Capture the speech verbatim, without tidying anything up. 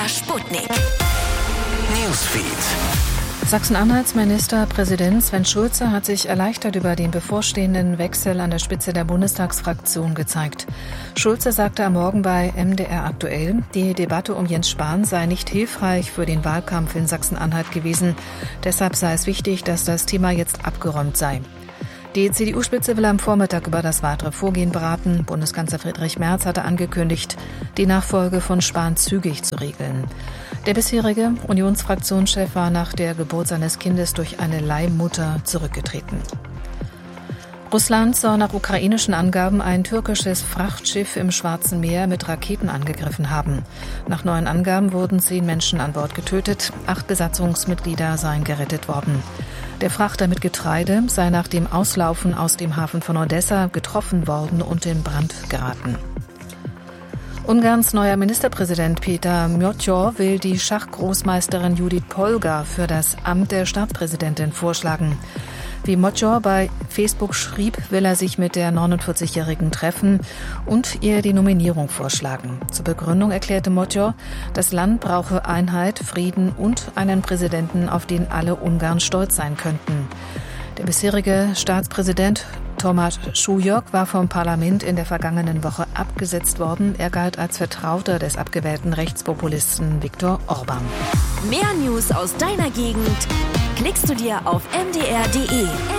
Sputnik Newsfeed. Sachsen-Anhalts Ministerpräsident Sven Schulze hat sich erleichtert über den bevorstehenden Wechsel an der Spitze der Bundestagsfraktion gezeigt. Schulze sagte am Morgen bei M D R aktuell, die Debatte um Jens Spahn sei nicht hilfreich für den Wahlkampf in Sachsen-Anhalt gewesen. Deshalb sei es wichtig, dass das Thema jetzt abgeräumt sei. Die C D U-Spitze will am Vormittag über das weitere Vorgehen beraten. Bundeskanzler Friedrich Merz hatte angekündigt, die Nachfolge von Spahn zügig zu regeln. Der bisherige Unionsfraktionschef war nach der Geburt seines Kindes durch eine Leihmutter zurückgetreten. Russland soll nach ukrainischen Angaben ein türkisches Frachtschiff im Schwarzen Meer mit Raketen angegriffen haben. Nach neuen Angaben wurden zehn Menschen an Bord getötet, acht Besatzungsmitglieder seien gerettet worden. Der Frachter mit Getreide sei nach dem Auslaufen aus dem Hafen von Odessa getroffen worden und in Brand geraten. Ungarns neuer Ministerpräsident Péter Mottyó will die Schachgroßmeisterin Judith Polgar für das Amt der Staatspräsidentin vorschlagen. Wie Mottyó bei Facebook schrieb, will er sich mit der neunundvierzigjährigen treffen und ihr die Nominierung vorschlagen. Zur Begründung erklärte Mottyó, das Land brauche Einheit, Frieden und einen Präsidenten, auf den alle Ungarn stolz sein könnten. Der bisherige Staatspräsident Tomáš Súlyog war vom Parlament in der vergangenen Woche abgesetzt worden. Er galt als Vertrauter des abgewählten Rechtspopulisten Viktor Orbán. Mehr News aus deiner Gegend klickst du dir auf m d r punkt d e.